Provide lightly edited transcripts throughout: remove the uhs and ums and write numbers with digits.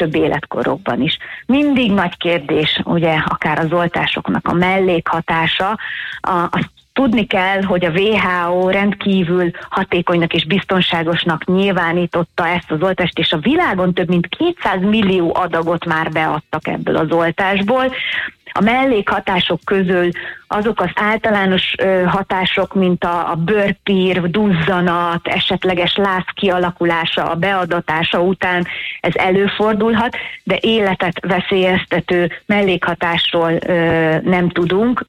később életkorokban is. Mindig nagy kérdés, ugye, akár az oltásoknak a mellékhatása, azt tudni kell, hogy a WHO rendkívül hatékonynak és biztonságosnak nyilvánította ezt az oltást, és a világon több mint 200 millió adagot már beadtak ebből az oltásból. A mellékhatások közül azok az általános hatások, mint a bőrpír, duzzanat, esetleges láz kialakulása a beadatása után, ez előfordulhat, de életet veszélyeztető mellékhatásról nem tudunk,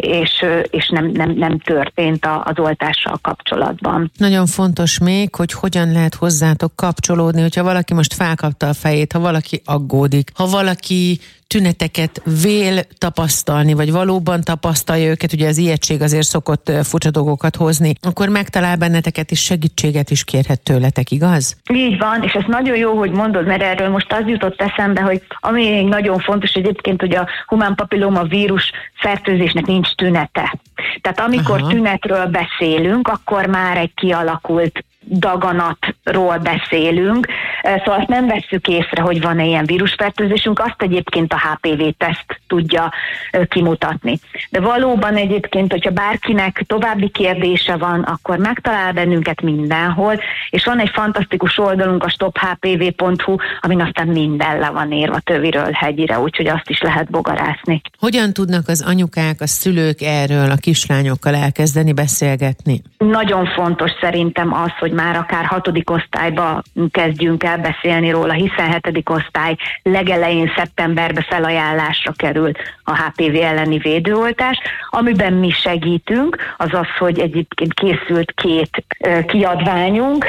és nem történt az oltással kapcsolatban. Nagyon fontos még, hogy hogyan lehet hozzátok kapcsolódni, hogyha valaki most felkapta a fejét, ha valaki aggódik, ha valaki tüneteket vél tapasztalni, vagy valóban tapasztalja őket, ugye az ijegység azért szokott furcsa dolgokat hozni, akkor megtalál benneteket, és segítséget is kérhet tőletek, igaz? Így van, és ez nagyon jó, hogy mondod, mert erről most az jutott eszembe, hogy ami nagyon fontos egyébként, hogy a humán papilloma vírus fertőzésnek nincs tünete. Tehát amikor tünetről beszélünk, akkor már egy kialakult daganatról beszélünk, szóval azt nem vesszük észre, hogy van-e ilyen vírusfertőzésünk, azt egyébként a HPV-teszt tudja kimutatni. De valóban egyébként, hogyha bárkinek további kérdése van, akkor megtalál bennünket mindenhol, és van egy fantasztikus oldalunk, a stophpv.hu, amin aztán minden le van írva töviről hegyire, úgyhogy azt is lehet bogarászni. Hogyan tudnak az anyukák, a szülők erről a kislányokkal elkezdeni beszélgetni? Nagyon fontos szerintem az, hogy már akár 6. osztályba kezdjünk el beszélni róla, hiszen 7. osztály legelején szeptemberben felajánlásra kerül a HPV elleni védőoltás. Amiben mi segítünk, az az, hogy egyébként készült 2 kiadványunk,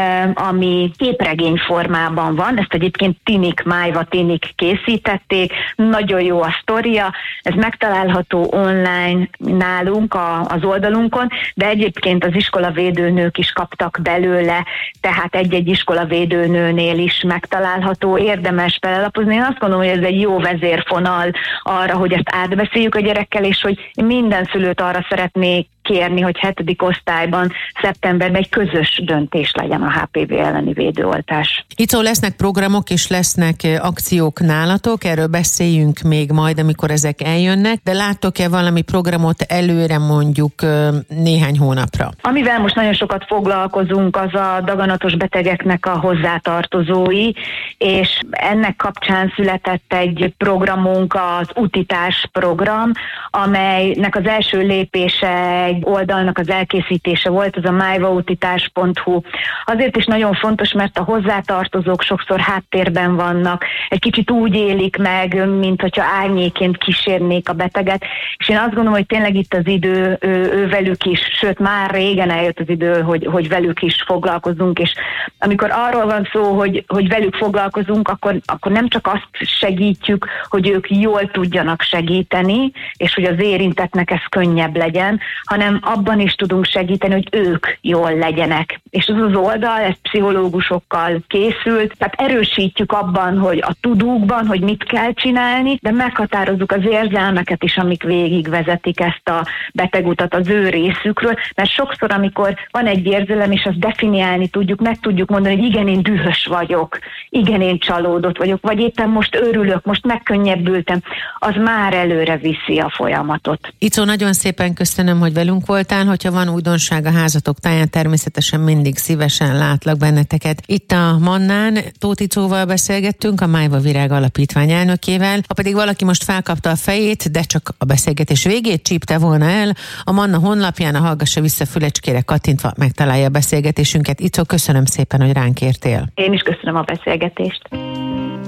ami képregény formában van. Ezt egyébként Májva Tinik készítették. Nagyon jó a sztoria. Ez megtalálható online nálunk az oldalunkon, de egyébként az iskolavédőnők is kaptak belőle, tehát egy-egy iskolavédőnőnél is megtalálható, érdemes felelapozni. Én azt gondolom, hogy ez egy jó vezérfonal arra, hogy ezt átbeszéljük a gyerekkel, és hogy minden szülőt arra szeretnék kérni, hogy 7. osztályban, szeptemberben egy közös döntés legyen a HPV elleni védőoltás. Itt lesznek programok és lesznek akciók nálatok, erről beszéljünk még majd, amikor ezek eljönnek, de láttok-e valami programot előre mondjuk néhány hónapra? Amivel most nagyon sokat foglalkozunk, az a daganatos betegeknek a hozzátartozói, és ennek kapcsán született egy programunk, az Utitás program, amelynek az első lépése egy oldalnak az elkészítése volt, az a myvautitás.hu. Azért is nagyon fontos, mert a hozzátartozók sokszor háttérben vannak, egy kicsit úgy élik meg, mint hogyha árnyéként kísérnék a beteget, és én azt gondolom, hogy tényleg itt az idő velük is, sőt már régen eljött az idő, hogy velük is foglalkozunk, és amikor arról van szó, hogy velük foglalkozunk, akkor nem csak azt segítjük, hogy ők jól tudjanak segíteni, és hogy az érintettnek ez könnyebb legyen, hanem abban is tudunk segíteni, hogy ők jól legyenek. És ez az oldal, ez pszichológusokkal készült, tehát erősítjük abban, hogy a tudókban, hogy mit kell csinálni, de meghatározzuk az érzelmeket is, amik végigvezetik ezt a betegutat az ő részükről, mert sokszor, amikor van egy érzelem, és azt definiálni tudjuk, meg tudjuk mondani, hogy igen, én dühös vagyok, igen, én csalódott vagyok, vagy éppen most örülök, most megkönnyebbültem, az már előre viszi a folyamatot. Icó, nagyon szépen köszönöm, hogy velünk voltál, hogyha van újdonság a házatok táján, természetesen mindig szívesen látlak benneteket. Itt a Mannán Tóth Icóval beszélgettünk, a Májva Virág Alapítvány elnökével. Ha pedig valaki most felkapta a fejét, de csak a beszélgetés végét csípte volna el, a Manna honlapján a Hallgassa Vissza fülecskére kattintva megtalálja a beszélgetésünket. Icó, köszönöm szépen, hogy ránk értél. Én is köszönöm a beszélgetést.